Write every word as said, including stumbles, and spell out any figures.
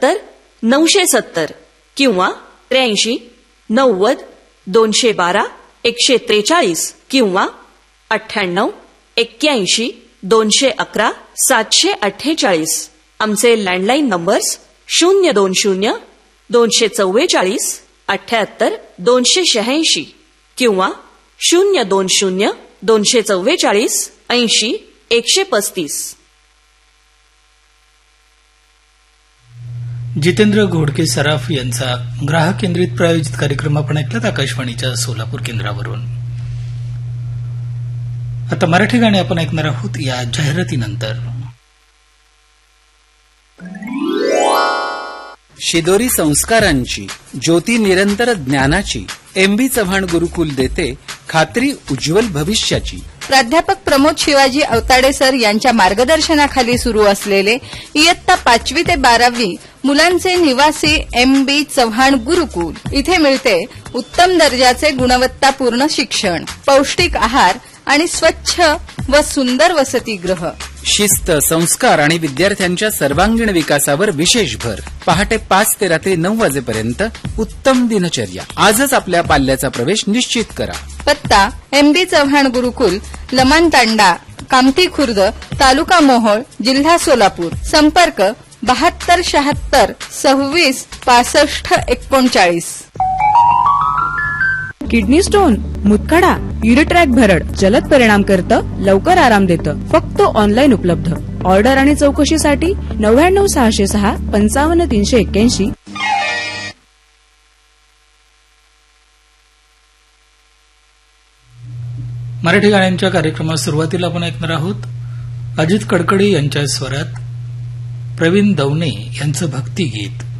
सत्तर नऊशे सत्तर किंवा त्र्याऐंशी नव्वद दोनशे बारा एकशे त्रेचाळीस किंवा अठ्ठ्याण्णव एक्क्याऐंशी दोनशे अकरा सातशे अठ्ठेचाळीस. आमचे लँडलाईन नंबर्स शून्य दोन शून्य दोनशे चव्वेचाळीस अठ्ठ्याहत्तर दोनशे शहाऐंशी किंवा शून्य दोन शून्य दोनशे चव्वेचाळीस ऐंशी एकशे पस्तीस. जितेंद्र घोडके सराफ यांचा ग्राहक केंद्रित प्रायोजित कार्यक्रम आपण ऐकलात आकाशवाणीच्या सोलापूर केंद्रावरून. आता मराठी गाणी आपण ऐकणार आहोत या जाहिरातीनंतर. शिदोरी संस्कारांची ज्योती निरंतर ज्ञानाची एम बी चव्हाण गुरुकुल देते खात्री उज्ज्वल भविष्याची. प्राध्यापक प्रमोद शिवाजी अवताडे सर यांच्या मार्गदर्शनाखाली सुरू असलेले इयत्ता पाचवी ते बारावी मुलांचे निवासी एम बी चव्हाण गुरुकुल. इथे मिळते उत्तम दर्जाचे गुणवत्तापूर्ण शिक्षण, पौष्टिक आहार आणि स्वच्छ व सुंदर वसतिगृह. शिस्त, संस्कार आणि विद्यार्थ्यांच्या सर्वांगीण विकासावर विशेष भर. पहाटे पाच ते रात्री नऊ वाजेपर्यंत उत्तम दिनचर्या. आजच आपल्या पाल्याचा प्रवेश निश्चित करा. पत्ता एम बी चव्हाण गुरुकुल, लमान तांडा, कामठी खुर्द, तालुका मोहोळ, जिल्हा सोलापूर. संपर्क बहात्तर शहात्तर सव्वीस पासष्ट एकोणचाळीस. किडनी स्टोन, मुतखडा, युरिट्रॅक भरड जलद परिणाम करतं, लवकर आराम देतं. फक्त ऑनलाईन उपलब्ध. ऑर्डर आणि चौकशीसाठी नव्याण्णव सहाशे सहा पंचावन्न तीनशे एक्क्याऐंशी. मराठी गाण्यांच्या कार्यक्रमात सुरुवातीला आपण ऐकणार आहोत अजित कडकडे यांच्या स्वरात प्रवीण दवणे यांचं भक्तिगीत.